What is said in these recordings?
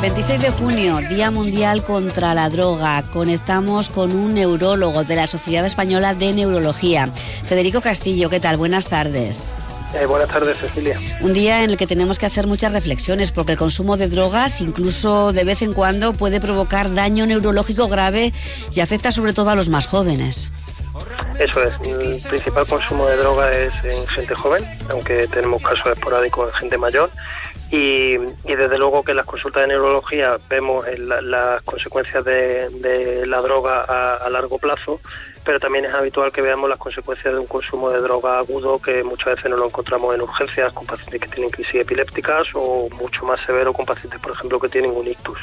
26 de junio, Día Mundial contra la Droga. Conectamos con un neurólogo de la Sociedad Española de Neurología. Federico Castillo, ¿qué tal? Buenas tardes. Buenas tardes, Cecilia. Un día en el que tenemos que hacer muchas reflexiones, porque el consumo de drogas, incluso de vez en cuando, puede provocar daño neurológico grave y afecta sobre todo a los más jóvenes. Eso es, el principal consumo de droga es en gente joven, aunque tenemos casos esporádicos en gente mayor. Y desde luego que en las consultas de neurología vemos las consecuencias de la droga a largo plazo, pero también es habitual que veamos las consecuencias de un consumo de droga agudo, que muchas veces no lo encontramos en urgencias con pacientes que tienen crisis epilépticas, o mucho más severo con pacientes, por ejemplo, que tienen un ictus.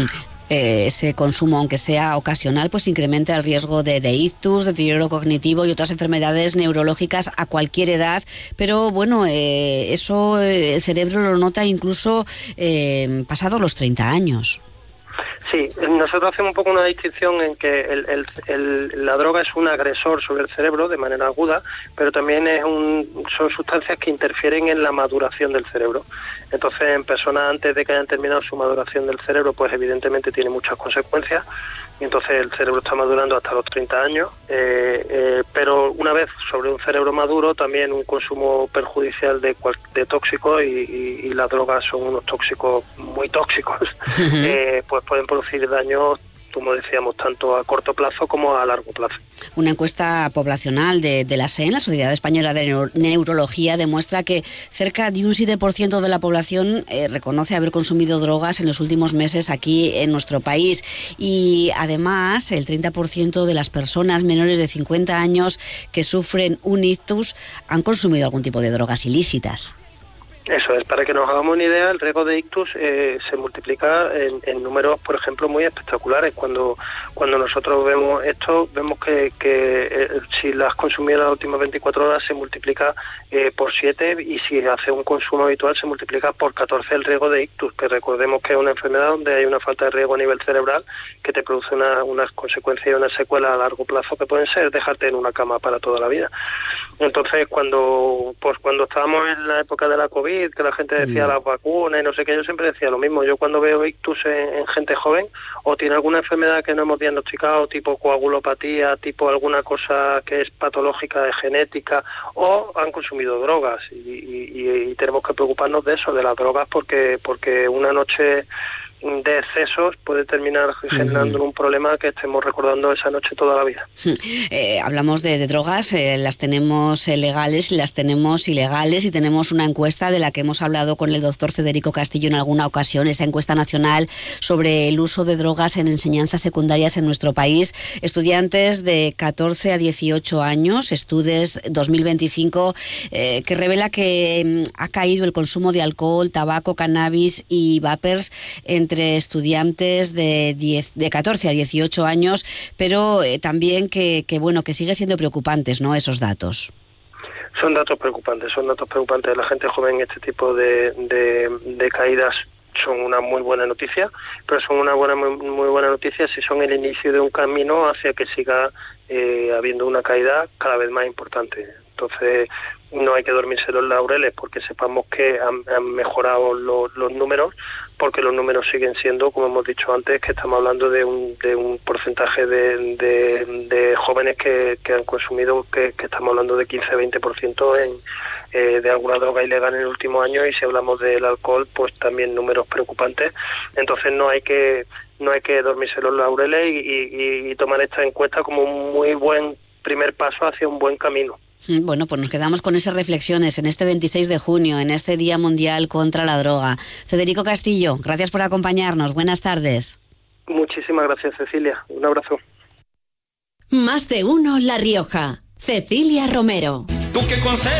Ese consumo, aunque sea ocasional, pues incrementa el riesgo de ictus, deterioro cognitivo y otras enfermedades neurológicas a cualquier edad, pero bueno, eso el cerebro lo nota incluso pasados los 30 años. Sí, nosotros hacemos un poco una distinción en que la droga es un agresor sobre el cerebro de manera aguda, pero también son sustancias que interfieren en la maduración del cerebro. Entonces, en personas antes de que hayan terminado su maduración del cerebro, pues evidentemente tiene muchas consecuencias. Y entonces el cerebro está madurando hasta los 30 años, pero una vez sobre un cerebro maduro, también un consumo perjudicial de tóxicos, y las drogas son unos tóxicos muy tóxicos, pues pueden producir daños, como decíamos, tanto a corto plazo como a largo plazo. Una encuesta poblacional de la SEN, la Sociedad Española de Neurología, demuestra que cerca de un 7% de la población reconoce haber consumido drogas en los últimos meses aquí en nuestro país. Y además, el 30% de las personas menores de 50 años que sufren un ictus han consumido algún tipo de drogas ilícitas. Eso es, para que nos hagamos una idea, el riesgo de ictus se multiplica en números, por ejemplo, muy espectaculares. Cuando nosotros vemos esto, vemos que si las has consumido en las últimas 24 horas se multiplica por 7, y si hace un consumo habitual se multiplica por 14 el riesgo de ictus, que recordemos que es una enfermedad donde hay una falta de riego a nivel cerebral que te produce unas consecuencias y unas secuelas a largo plazo que pueden ser dejarte en una cama para toda la vida. Entonces, cuando estábamos en la época de la COVID, que la gente decía las vacunas y no sé qué, yo siempre decía lo mismo. Yo cuando veo ictus en gente joven, o tiene alguna enfermedad que no hemos diagnosticado, tipo coagulopatía, tipo alguna cosa que es patológica de genética, o han consumido drogas, y tenemos que preocuparnos de eso, de las drogas, porque una noche de excesos puede terminar generando un problema que estemos recordando esa noche toda la vida. Hablamos de drogas, las tenemos legales y las tenemos ilegales, y tenemos una encuesta de la que hemos hablado con el doctor Federico Castillo en alguna ocasión, esa encuesta nacional sobre el uso de drogas en enseñanzas secundarias en nuestro país. Estudiantes de 14 a 18 años, Estudes 2025, que revela que ha caído el consumo de alcohol, tabaco, cannabis y vapers entre estudiantes de 14 a 18 años, pero también que sigue siendo preocupantes, ¿no?, esos datos. Son datos preocupantes. La gente joven, este tipo de caídas son una muy buena noticia, pero son una muy buena noticia si son el inicio de un camino hacia que siga habiendo una caída cada vez más importante. Entonces, no hay que dormirse los laureles porque sepamos que han mejorado los números, porque los números siguen siendo, como hemos dicho antes, que estamos hablando de un porcentaje de jóvenes que han consumido, que estamos hablando de 15-20% de alguna droga ilegal en el último año, y si hablamos del alcohol, pues también números preocupantes. Entonces no hay que dormirse los laureles y tomar esta encuesta como un muy buen primer paso hacia un buen camino. Bueno, pues nos quedamos con esas reflexiones en este 26 de junio, en este Día Mundial contra la Droga. Federico Castillo, gracias por acompañarnos. Buenas tardes. Muchísimas gracias, Cecilia. Un abrazo. Más de uno La Rioja. Cecilia Romero. Tú que